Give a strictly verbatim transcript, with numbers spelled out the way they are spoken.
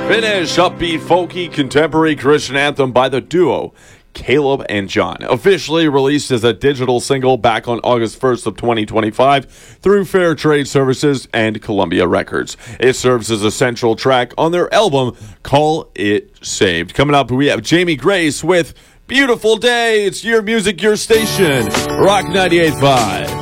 Finish upbeat, folky, contemporary Christian anthem by the duo Caleb and John, officially released as a digital single back on August first of twenty twenty-five through Fair Trade Services and Columbia Records. It serves as a central track on their album Call It Saved. Coming up, we have Jamie Grace with Beautiful Day. It's your music, your station, Rock ninety-eight point five.